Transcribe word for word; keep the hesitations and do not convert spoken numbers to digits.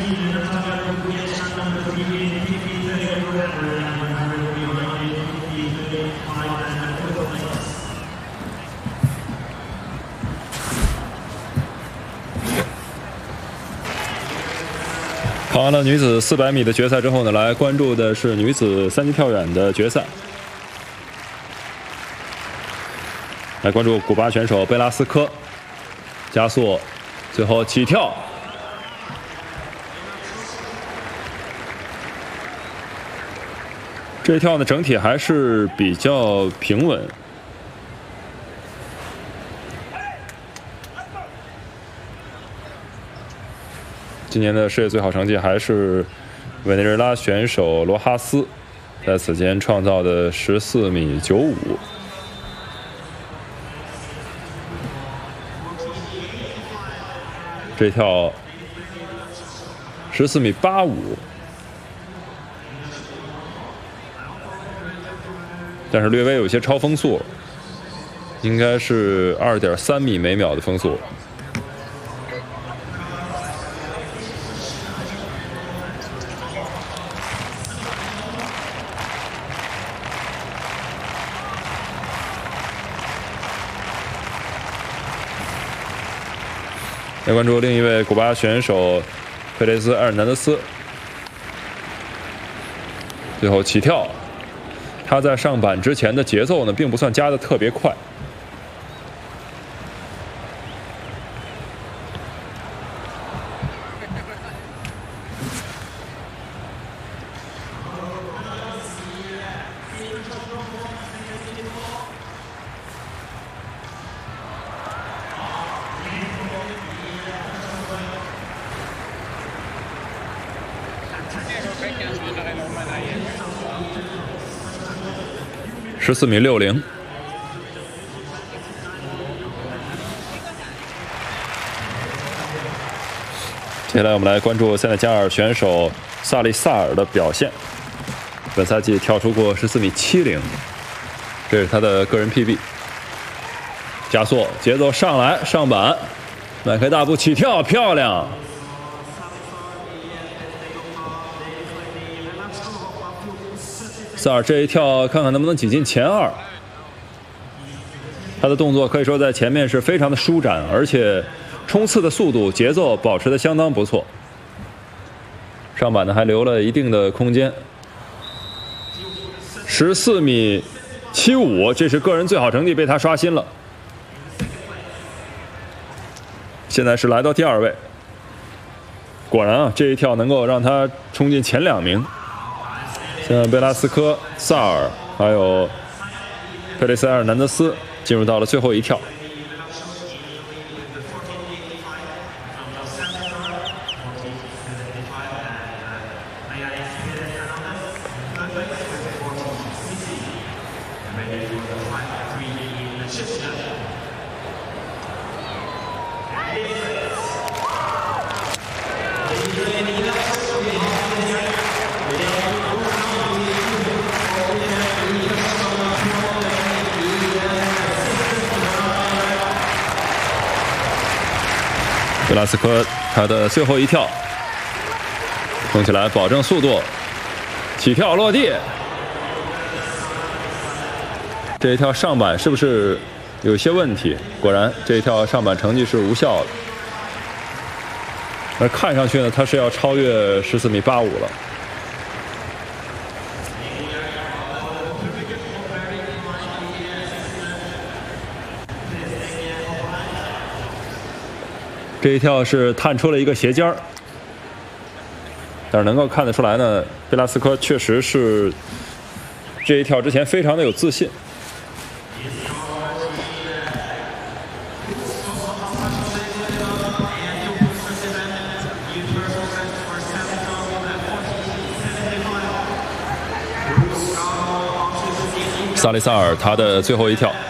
跑完了女子四百米的决赛之后呢，来关注的是女子三级跳远的决赛。来关注古巴选手贝拉斯科，加速，最后起跳。这一跳呢，整体还是比较平稳。今年的世界最好成绩还是委内瑞拉选手罗哈斯在此前创造的十四米九五。这跳十四米八五，但是略微有些超风速，应该是二点三米每秒的风速。来关注另一位古巴选手佩雷斯·埃尔南德斯，最后起跳。他在上板之前的节奏呢，并不算加的特别快。十四米六零，接下来我们来关注塞内加尔选手萨利萨尔的表现。本赛季跳出过十四米七零，这是他的个人 P B。加速，节奏上来，上板，迈开大步起跳，漂亮！萨尔这一跳，看看能不能挤进前二。他的动作可以说在前面是非常的舒展，而且冲刺的速度、节奏保持的相当不错。上板呢还留了一定的空间。十四米七五，这是个人最好成绩，被他刷新了。现在是来到第二位。果然啊，这一跳能够让他冲进前两名。像贝拉斯科、萨尔还有佩雷斯·埃尔南德斯进入到了最后一跳。贝拉斯科他的最后一跳，冲起来保证速度，起跳落地。这一跳上板是不是有些问题？果然，这一跳上板成绩是无效的。而看上去呢，他是要超越十四米八五了。这一跳是探出了一个斜尖儿，但是能够看得出来呢，贝拉斯科确实是这一跳之前非常的有自信。萨利萨尔他的最后一跳。